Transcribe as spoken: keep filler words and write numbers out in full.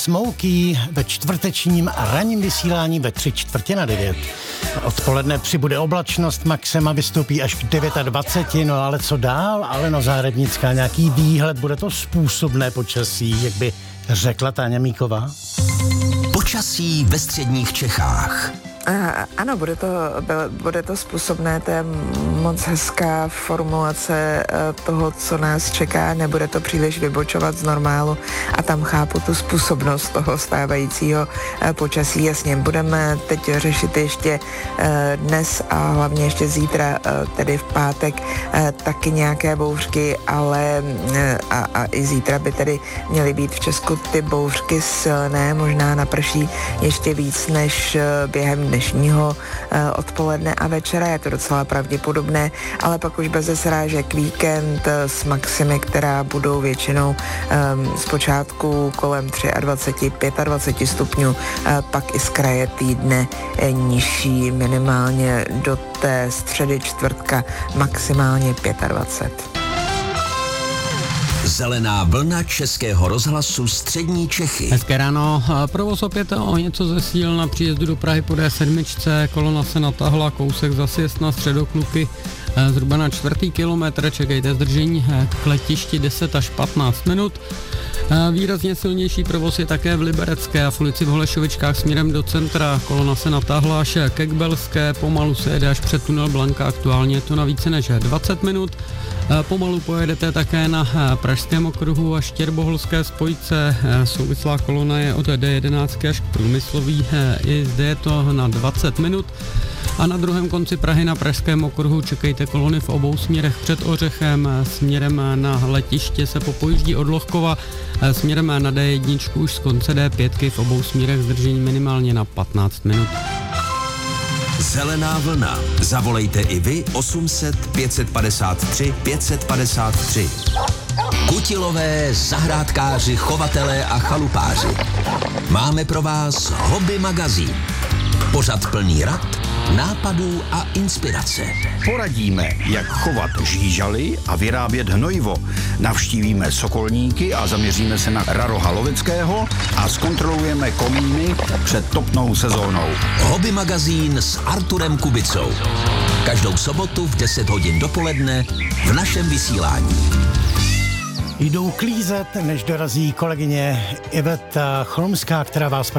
Smokey ve čtvrtečním ranním vysílání ve tři čtvrtě na devět. Odpoledne přibude oblačnost, maxima vystoupí až k dvacet devět, no ale co dál? Aleno Zahradnická, nějaký výhled, bude to způsobné počasí, jak by řekla Táňa Míková? Počasí ve středních Čechách. A, ano, bude to, bude to způsobné, to je moc hezká formulace toho, co nás čeká, nebude to příliš vybočovat z normálu a tam chápu tu způsobnost toho stávajícího počasí. Jasně, budeme teď řešit ještě dnes a hlavně ještě zítra, tedy v pátek, taky nějaké bouřky, ale a, a i zítra by tedy měly být v Česku ty bouřky silné, možná naprší ještě víc než během dnešního odpoledne a večera, je to docela pravděpodobné, ale pak už bez srážek víkend s maximy, která budou většinou um, zpočátku kolem dvacet tři, dvacet pět stupňů, uh, pak i z kraje týdne eh, nižší, minimálně do té středy čtvrtka maximálně dvacet pět. Zelená vlna Českého rozhlasu Střední Čechy. Hezké ráno. Provoz opět o něco zesílil na příjezdu do Prahy po D sedm. Kolona se natahla kousek za sjezd na Středoklupy zhruba na čtvrtý kilometr. Čekejte zdržení k letišti deset až patnáct minut. Výrazně silnější provoz je také v Liberecké a v ulici v Holešovičkách směrem do centra. Kolona se natáhla až ke Kbelské, pomalu se jede až před tunel Blanka, aktuálně je to na více než dvacet minut. Pomalu pojedete také na Pražském okruhu a Štěrboholské spojce. Souvislá kolona je od D jedenáct až k Průmyslový, i zde je to na dvacet minut. A na druhém konci Prahy na Pražském okruhu čekejte kolony v obou směrech před Ořechem. Směrem na letiště se popojíždí od Lohkova, směrem na D jedna už z konce D pět v obou směrech zdržení minimálně na patnáct minut. Zelená vlna. Zavolejte i vy osm set pět set padesát tři pět set padesát tři. Kutilové, zahrádkáři, chovatelé a chalupáři. Máme pro vás Hobby magazín. Pořad plný rad, nápadů a inspirace. Poradíme, jak chovat žížaly a vyrábět hnojivo. Navštívíme sokolníky a zaměříme se na raroha loveckého a zkontrolujeme komíny před topnou sezónou. Hobby magazín s Arturem Kubicou. Každou sobotu v deset hodin dopoledne v našem vysílání. Jdou klízet, než dorazí kolegyně Iveta Chlumská, která vás